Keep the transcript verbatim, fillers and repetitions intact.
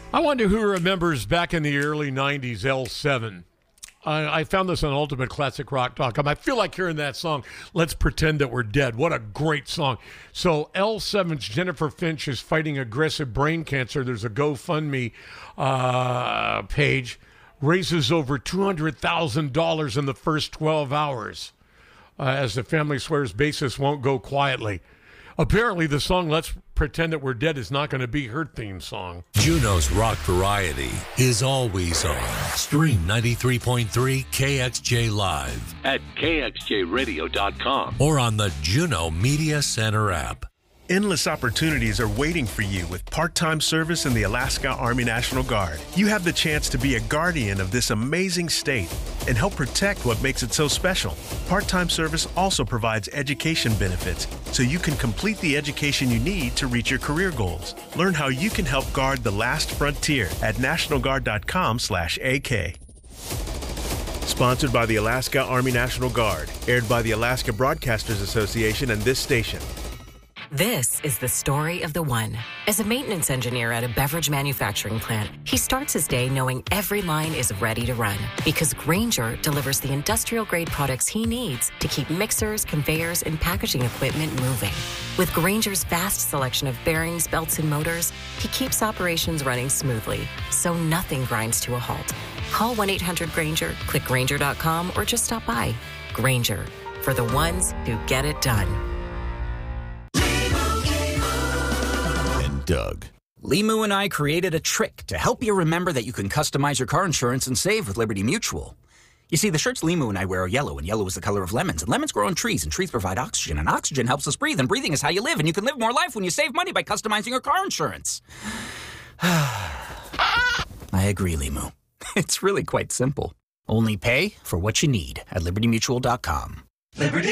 I wonder who remembers back in the early nineties, L seven. I, I found this on ultimate classic rock dot com. I feel like hearing that song, Let's Pretend That We're Dead. What a great song. So L seven's Jennifer Finch is fighting aggressive brain cancer. There's a GoFundMe uh, page. Raises over two hundred thousand dollars in the first twelve hours. Uh, as the family swears bassist won't go quietly. Apparently, the song Let's Pretend That We're Dead is not going to be her theme song. Juno's rock variety is always on. Stream ninety-three point three K X J Live at K X J radio dot com or on the Juno Media Center app. Endless opportunities are waiting for you with part-time service in the Alaska Army National Guard. You have the chance to be a guardian of this amazing state and help protect what makes it so special. Part-time service also provides education benefits, so you can complete the education you need to reach your career goals. Learn how you can help guard the last frontier at national guard dot com slash A K. Sponsored by the Alaska Army National Guard. Aired by the Alaska Broadcasters Association and this station. This is the story of the one. As a maintenance engineer at a beverage manufacturing plant, he starts his day knowing every line is ready to run because Grainger delivers the industrial-grade products he needs to keep mixers, conveyors, and packaging equipment moving. With Grainger's vast selection of bearings, belts, and motors, he keeps operations running smoothly, so nothing grinds to a halt. Call one eight hundred Grainger, click Grainger dot com, or just stop by. Grainger, for the ones who get it done. Doug. Limu and I created a trick to help you remember that you can customize your car insurance and save with Liberty Mutual. You see, the shirts Limu and I wear are yellow, and yellow is the color of lemons, and lemons grow on trees, and trees provide oxygen, and oxygen helps us breathe, and breathing is how you live, and you can live more life when you save money by customizing your car insurance. I agree, Limu. It's really quite simple. Only pay for what you need at liberty mutual dot com. Liberty.